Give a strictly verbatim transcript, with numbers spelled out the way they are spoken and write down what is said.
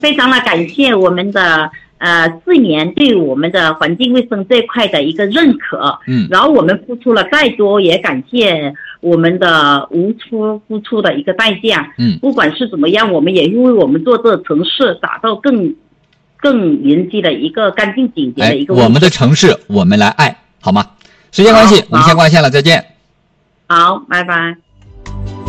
非常的感谢我们的呃四年对我们的环境卫生这一块的一个认可， 嗯， 然后我们付出了再多，也感谢我们的无出付出的一个代价， 嗯， 不管是怎么样，我们也因为我们做这个城市打造更更人机的一个干净简洁的一个、 哎，我们的城市我们来爱，好吗？时间关系，我们先挂线了，再见。 好，拜拜。